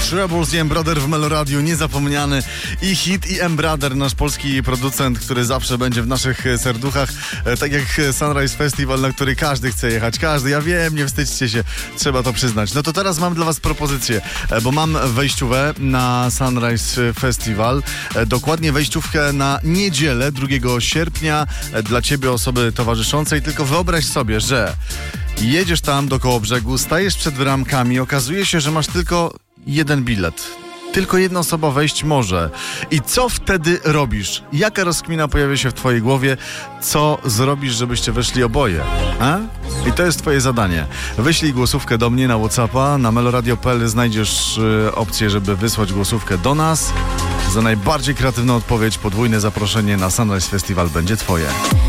Rebels i M-Brother w Meloradiu, niezapomniany i hit, i M-Brother, nasz polski producent, który zawsze będzie w naszych serduchach, tak jak Sunrise Festival, na który każdy chce jechać, każdy, ja wiem, nie wstydźcie się, trzeba to przyznać. No to teraz mam dla was propozycję, bo mam wejściówę na Sunrise Festival, dokładnie wejściówkę na niedzielę 2 sierpnia dla ciebie, osoby towarzyszącej, tylko wyobraź sobie, że jedziesz tam do Kołobrzegu, stajesz przed bramkami, okazuje się, że masz tylko jeden bilet. Tylko jedna osoba wejść może. I co wtedy robisz? Jaka rozkmina pojawia się w twojej głowie? Co zrobisz, żebyście weszli oboje? I to jest twoje zadanie. Wyślij głosówkę do mnie na WhatsAppa. Na meloradio.pl znajdziesz opcję, żeby wysłać głosówkę do nas. Za najbardziej kreatywną odpowiedź podwójne zaproszenie na Sunrise Festival będzie twoje.